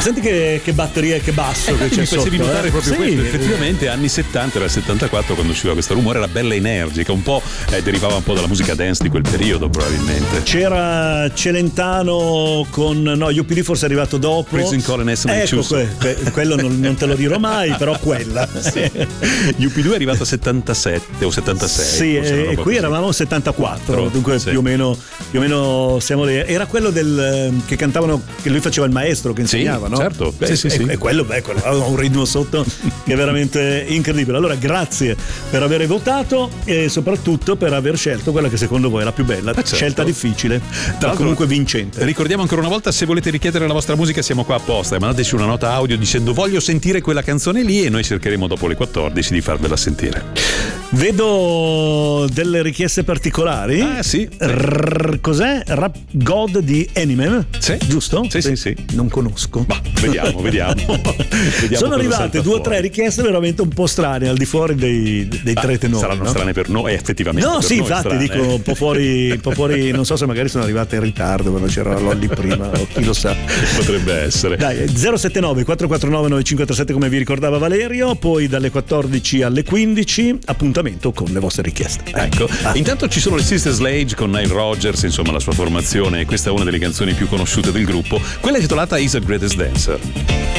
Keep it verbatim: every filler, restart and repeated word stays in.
senti che, che batteria e che basso eh, che c'è mi sotto. facevi notare eh? proprio sì. questo. Effettivamente anni settanta, era il settantaquattro quando usciva questo rumore, era bella energica, un po' eh, derivava un po' dalla musica dance di quel periodo probabilmente. C'era Celentano con no, U P D forse è arrivato dopo. Prison Call and ecco, que, que, quello non, non te lo dirò mai, però quella. Sì. U P due è arrivato a settantasette o settantasei. Sì, e, e qui eravamo al settantaquattro, dunque sì. più o meno più o meno siamo lì. Era quello del che cantavano, che lui faceva il maestro che insegnava, sì, no? Certo. Beh, sì, sì, e, sì. e quello, beh, quello aveva un ritmo sotto che è veramente incredibile. Allora, grazie per aver votato e soprattutto per aver scelto quella che secondo voi è la più bella. Eh, certo. Scelta difficile, ma comunque vincente. Ricordiamo ancora una volta, se volete richiedere la vostra musica siamo qua apposta, mandateci una nota audio dicendo voglio sentire quella canzone lì e noi cercheremo dopo le quattordici di farvela sentire. Vedo delle richieste particolari. Ah sì. R- cos'è? Rap God di Eminem? Sì. Giusto? Sì, sì, sì. Non conosco. Ma vediamo, vediamo. vediamo Sono arrivate due o tre richieste veramente un po' strane al di fuori dei, dei ah, tre tenori. Saranno no? strane per noi, effettivamente. No, per sì, noi infatti strane. dico un po' fuori, un po' fuori, non so se magari sono arrivate in ritardo quando c'era la Lolli prima, o chi lo sa. Potrebbe essere. Dai, zero sette nove quattro quattro nove nove cinque tre sette come vi ricordava Valerio, poi dalle quattordici alle quindici appuntamento con le vostre richieste. Ecco, ah. Intanto ci sono le Sister Sledge con Nile Rodgers, insomma la sua formazione, questa è una delle canzoni più conosciute del gruppo, quella intitolata Is a Greatest Dancer.